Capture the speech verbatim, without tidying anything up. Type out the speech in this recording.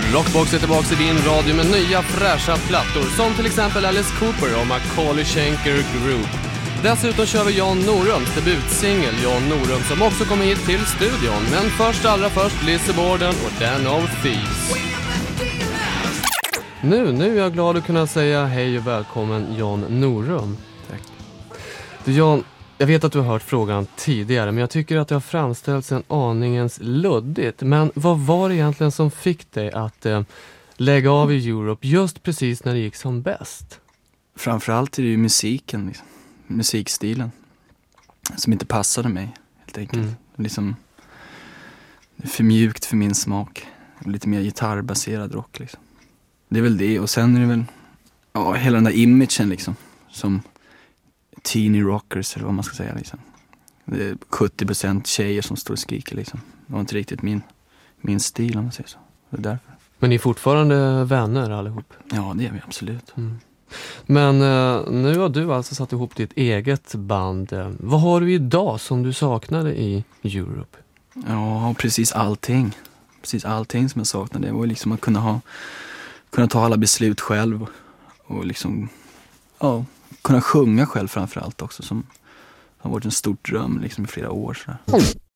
Rockbox är tillbaka i din radio med nya fräscha plattor som till exempel Alice Cooper och Macaulay Schenker Group. Dessutom kör vi Jan Norums debutsingel Jan Norum som också kommer hit till studion. Men först allra först Lizzy Borden och Den of Thieves. Nu, nu är jag glad att kunna säga hej och välkommen Jan Norum. Tack. Du Jan, jag vet att du har hört frågan tidigare, men jag tycker att det har framställts en aningens luddigt. Men vad var det egentligen som fick dig att eh, lägga av i Europe just precis när det gick som bäst? Framförallt är det ju musiken, liksom. Musikstilen som inte passade mig helt enkelt. Mm. Liksom, det är för mjukt för min smak. Lite mer gitarrbaserad rock liksom. Det är väl det, och sen är det väl ja, hela den där imagen liksom, som teeny rockers eller vad man ska säga liksom. Det är sjuttio procent tjejer som står och skriker liksom. Det var inte riktigt min, min stil om man säger så. Det är därför. Men ni är fortfarande vänner allihop? Ja, det är vi absolut. Mm. Men eh, nu har du alltså satt ihop ditt eget band. Vad har du idag som du saknade i Europe? Ja, precis allting. Precis allting som jag saknade. Det var liksom att kunna ha kunna ta alla beslut själv och liksom ja, kunna sjunga själv framförallt också, som har varit en stor dröm liksom i flera år så där.